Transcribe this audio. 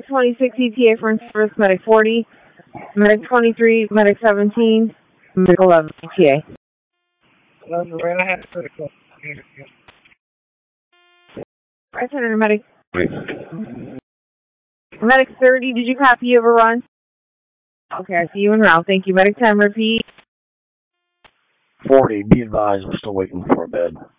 Medic 26, ETA for service, Medic 40, Medic 23, Medic 17, Medic 11, ETA. Right, Senator Medic. Medic 30, did you copy overrun? Okay, I see you en route. Thank you. Medic 10, repeat. 40, be advised, I'm still waiting for a bed.